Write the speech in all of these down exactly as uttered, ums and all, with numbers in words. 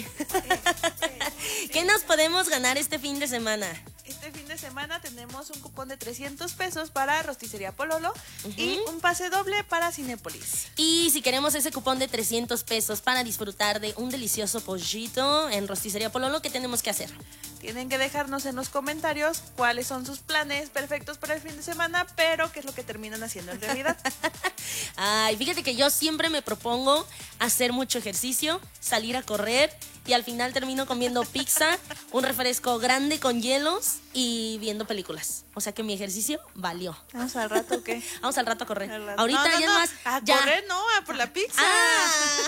¿Qué nos podemos ganar este fin de semana? Este fin de semana tenemos un cupón de trescientos pesos para Rosticería Pololo uh-huh. y un pase doble para Cinépolis. Y si queremos ese cupón de trescientos pesos para disfrutar de un delicioso pollito en Rosticería Pololo, ¿qué tenemos que hacer? Tienen que dejarnos en los comentarios cuáles son sus planes perfectos para el fin de semana, pero qué es lo que terminan haciendo en realidad. Ay, fíjate que yo siempre me propongo hacer mucho ejercicio, salir a correr y al final termino comiendo pizza, un refresco grande con hielos y viendo películas. O sea que mi ejercicio valió. ¿Vamos al rato o qué? Vamos al rato a correr. Rato. Ahorita no, no, ya no. es más. A ya. correr no, a por la pizza. Ah.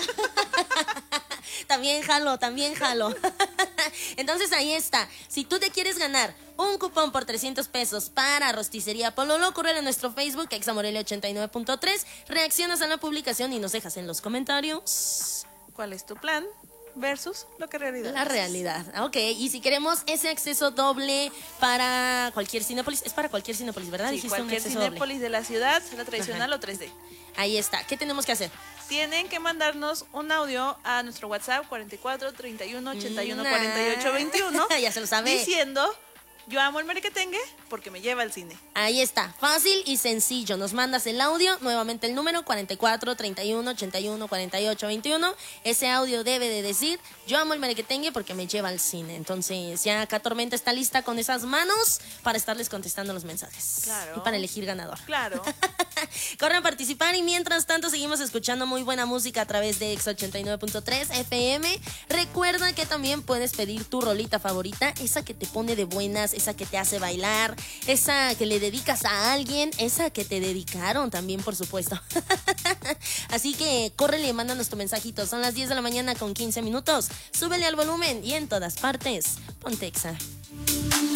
También jalo, también jalo. Entonces ahí está. Si tú te quieres ganar un cupón por trescientos pesos para Rosticería Pololo, corre a nuestro Facebook, Examorelia ochenta y nueve punto tres, reaccionas a la publicación y nos dejas en los comentarios ¿cuál es tu plan versus lo que realidad la es. realidad? Ok, y si queremos ese acceso doble para cualquier Cinépolis, es para cualquier Cinépolis, ¿verdad? Sí, Dijiste cualquier un acceso Cinépolis doble. de la ciudad, la tradicional Ajá. o tres D. Ahí está. ¿Qué tenemos que hacer? Tienen que mandarnos un audio a nuestro WhatsApp cuarenta y cuatro, treinta y uno, ochenta y uno, cuarenta y ocho, veintiuno. Ya se lo sabe. Diciendo, yo amo el merequetengue porque me lleva al cine. Ahí está, fácil y sencillo. Nos mandas el audio, nuevamente el número cuarenta y cuatro, treinta y uno, ochenta y uno, cuarenta y ocho, veintiuno. Ese audio debe de decir, yo amo el merequetengue porque me lleva al cine. Entonces ya acá Tormenta está lista con esas manos para estarles contestando los mensajes. Claro. Y para elegir ganador. Claro. Corren a participar y mientras tanto seguimos escuchando muy buena música a través de Ex ochenta y nueve punto tres F M. Recuerda que también puedes pedir tu rolita favorita, esa que te pone de buenas, esa que te hace bailar, esa que le dedicas a alguien, esa que te dedicaron también, por supuesto. Así que córrele, mándanos tu mensajito. Son las diez de la mañana con quince minutos. Súbele al volumen y en todas partes, ponte Exa.